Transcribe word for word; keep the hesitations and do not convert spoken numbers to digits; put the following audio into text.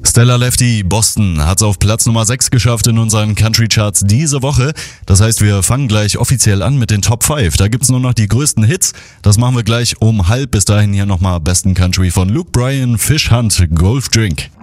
Stella Lefty, Boston, hat's auf Platz Nummer sechs geschafft in unseren Country Charts diese Woche. Das heißt, wir fangen gleich offiziell an mit den Top fünf. Da gibt's nur noch die größten Hits. Das machen wir gleich um halb. Bis dahin hier nochmal besten Country von Luke Bryan, Fish Hunt, Golf Drink.